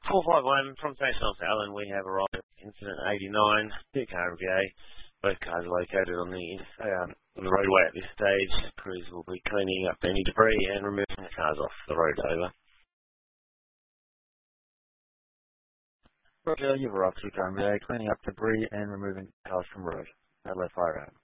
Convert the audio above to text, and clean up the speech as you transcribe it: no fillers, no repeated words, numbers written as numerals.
451 from St. Thomas Allen, we have arrived at incident 89, two car MVA. Both cars are located on the roadway at this stage. Crews will be cleaning up any debris and removing the cars off the road. Over. Roger, you've arrived to car MVA, cleaning up debris and removing cars from road. Hello, fire out.